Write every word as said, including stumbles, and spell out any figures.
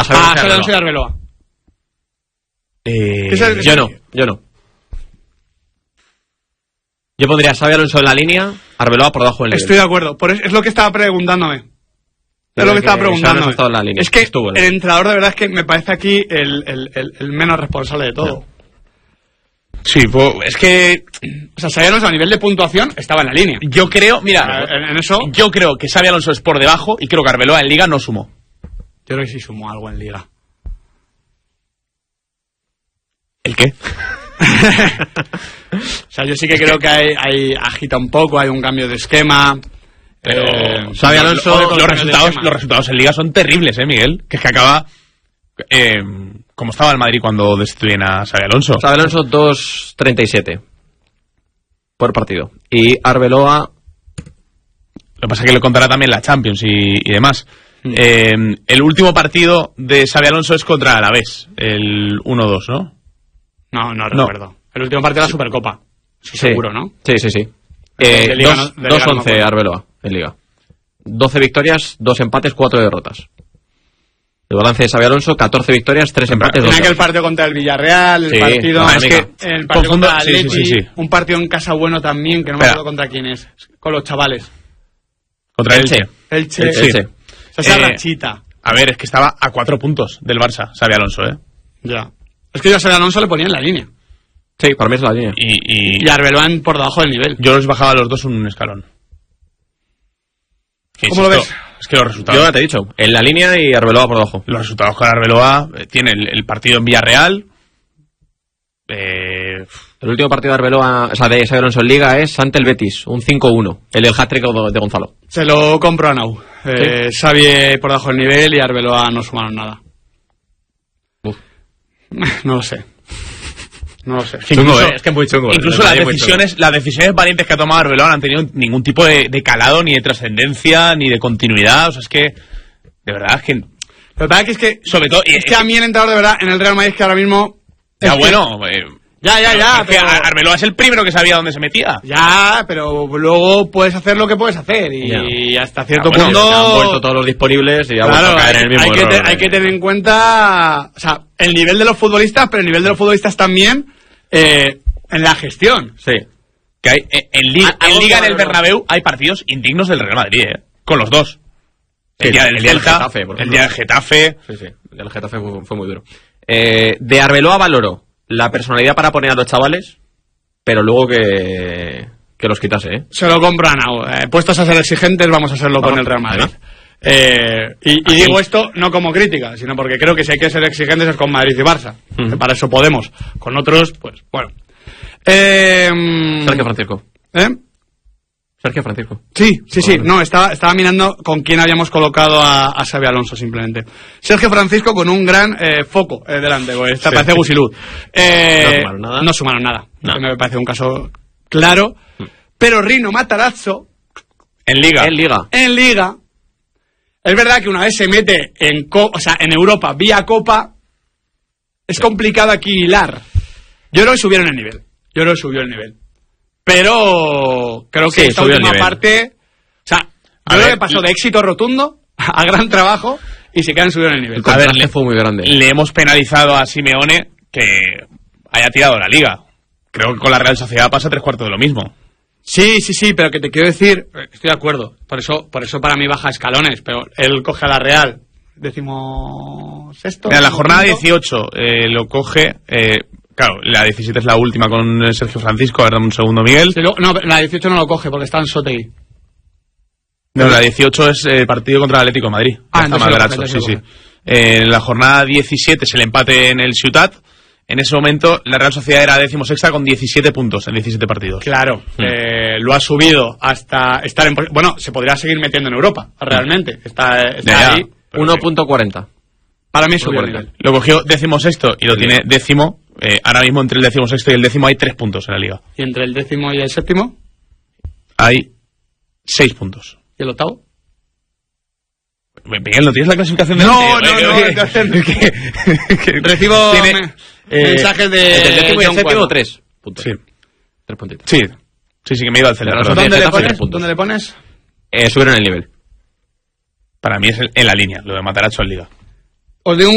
Xabi Ah, Xabi Alonso y Arbeloa. Eh, yo no, yo no. Yo pondría a Xabi Alonso en la línea, Arbeloa por debajo del nivel. Estoy de acuerdo, por eso, es lo que estaba preguntándome. Es lo que, que estaba preguntando. Es que Estuvo, el entrenador de verdad es que me parece aquí el, el, el, el menos responsable de todo. No. Sí, pues es que... O sea, Xabi Alonso a nivel de puntuación estaba en la línea. Yo creo, mira, en, en eso... Yo creo que Xabi Alonso es por debajo y creo que Arbeloa en Liga no sumó. Yo creo que sí sumó algo en Liga. ¿El qué? O sea, yo sí que es creo que, que hay, hay agita un poco, hay un cambio de esquema... Pero eh, Xabi Alonso, los, los, resultados, los resultados en Liga son terribles, ¿eh, Miguel? Que es que acaba eh, como estaba el Madrid cuando destituyen a Xabi Alonso. Xabi Alonso dos treinta y siete por partido. Y Arbeloa... Lo que pasa es que le contará también la Champions y, y demás. Mm. Eh, el último partido de Xabi Alonso es contra Alavés, el uno dos, ¿no? No, no recuerdo. No. El último partido de la Supercopa. Sí, seguro, ¿no? Sí, sí, sí. Eh, dos once no Arbeloa en Liga. doce victorias, dos empates, cuatro derrotas. El balance de Xabi Alonso, catorce victorias, tres empates, dos. Tiene aquel partido contra el Villarreal, el sí, partido, no, es que el partido contra el Atleti, sí, sí, sí. Un partido en casa bueno también, que no me acuerdo contra quién es, con los chavales. Contra Elche. Elche. Elche. Elche. O sea, esa eh, rachita. A ver, es que estaba a cuatro puntos del Barça, Xabi Alonso, ¿eh? Ya. Es que yo a Xabi Alonso le ponía en la línea. Sí, para mí es la línea. Y, y... y Arbeloa por debajo del nivel. Yo los bajaba a los dos un escalón. ¿Cómo lo ves? Es que los resultados... Yo ya te he dicho, en la línea y Arbeloa por debajo. Los resultados con Arbeloa, eh, tiene el, el partido en Villarreal. Eh... El último partido de Arbeloa, o sea, de Xabi Alonso en Liga es ante el Betis, un cinco uno. El del hat-trick de Gonzalo. Se lo compro a Nau. Eh, ¿Sí? Xavi por debajo del nivel y Arbeloa no sumaron nada. Uf. No lo sé. No lo sé. Chungo, incluso, eh, es que es muy chungo. Incluso las decisiones, las decisiones valientes que ha tomado Arbeloa no han tenido ningún tipo de, de calado, ni de trascendencia, ni de continuidad. O sea, es que, de verdad, es que... Lo que pasa es que, sobre todo, es, es que a mí el entrenador de verdad en el Real Madrid es que ahora mismo... Ya bueno... Eh, ya, ya, ya. Es pero, que Arbeloa es el primero que sabía dónde se metía. Ya, pero luego puedes hacer lo que puedes hacer. Y ya. Hasta cierto ya, bueno, punto... Han vuelto todos los disponibles y ya claro, vuelto a caer en el mismo hay que, error, te, hay que tener en cuenta... O sea, el nivel de los futbolistas, pero el nivel de los futbolistas también... Eh, en la gestión. Sí. Que hay en, en, Liga, en Liga en el Bernabéu hay partidos indignos del Real Madrid, ¿eh? Con los dos. El, el día del Celta, Getafe, el día del Getafe. Sí, sí. El del Getafe fue, fue muy duro. Eh, de Arbeloa valoró la personalidad para poner a los chavales, pero luego que que los quitase, ¿eh? Se lo compro a Nau. Eh, puestos a ser exigentes, vamos a hacerlo vamos, con el Real Madrid. Eh, y, y digo esto no como crítica, sino porque creo que si hay que ser exigentes es con Madrid y Barça. Uh-huh. Que para eso podemos. Con otros, pues, bueno. Eh, Sergio Francisco. ¿Eh? Sergio Francisco. Sí, sí, sí. No, estaba, estaba mirando con quién habíamos colocado a, a Xabi Alonso, simplemente. Sergio Francisco con un gran eh, foco eh, delante, pues, esta sí. Parece Gusilud. Eh, no sumaron nada. No sumaron nada. No. Me parece un caso claro. Hmm. Pero Rino Matarazzo. En Liga. En Liga. En Liga. Es verdad que una vez se mete en, co- o sea, en Europa vía Copa, es sí. complicado aquí hilar. Yo creo que subieron el nivel. Yo creo que subió el nivel. Pero creo que sí, esta última parte... O sea, yo a creo ver, que pasó de éxito rotundo a gran trabajo y se quedan subieron el nivel. El a ver, le fue muy grande. Le hemos penalizado a Simeone que haya tirado la Liga. Creo que con la Real Sociedad pasa tres cuartos de lo mismo. Sí, sí, sí, pero que te quiero decir, estoy de acuerdo, por eso por eso para mí baja escalones, pero él coge a la Real, decimos sexto. Mira, la jornada dieciocho eh, lo coge, eh, claro, la diecisiete es la última con Sergio Francisco, a ver, dame un segundo, Miguel. Sí, lo, no, la dieciocho no lo coge porque está en Sotegui. No, la dieciocho es el partido contra el Atlético de Madrid. Ah, entonces Madracho, coge, sí, sí. Eh, en la jornada diecisiete es el empate en el Ciutat. En ese momento la Real Sociedad era decimosexta con diecisiete puntos en diecisiete partidos. Claro, mm. eh, lo ha subido hasta estar en... Bueno, se podría seguir metiendo en Europa, realmente. Está, está ya, ahí. uno punto cuarenta. Para mí subió el nivel. Lo cogió decimosexto y lo sí, tiene décimo. Eh, ahora mismo entre el decimosexto y el décimo hay tres puntos en la Liga. ¿Y entre el décimo y el séptimo? Hay seis puntos. ¿Y el octavo? Miguel, ¿no tienes la clasificación de No, no, no. Recibo... Tiene, Eh, mensajes de... ¿El décimo y el séptimo tres puntos? Sí. Tres puntitos. Sí. Sí, sí que me he ido al Celta. ¿Dónde, ¿Dónde le pones? ¿Dónde le pones? Eh, subieron el nivel. Para mí es en la línea, lo de Matarazzo en Liga. Os digo un